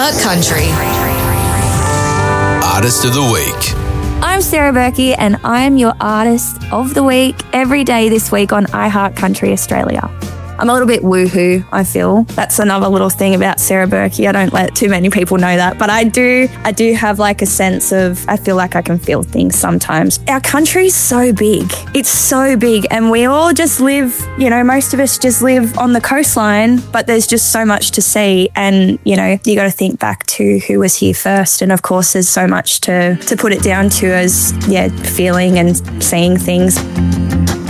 iHeart Country. Artist of the Week. I'm Sarah Berkey and I am your Artist of the Week every day this week on iHeart Country Australia. I'm a little bit woohoo, I feel. That's another little thing about Sarah Berkey. I don't let too many people know that, but I do have like a sense of, I feel like I can feel things sometimes. Our country's so big. It's so big and we all just live, most of us just live on the coastline, but there's just so much to see and, you got to think back to who was here first. And of course, there's so much to put it down to as, feeling and seeing things.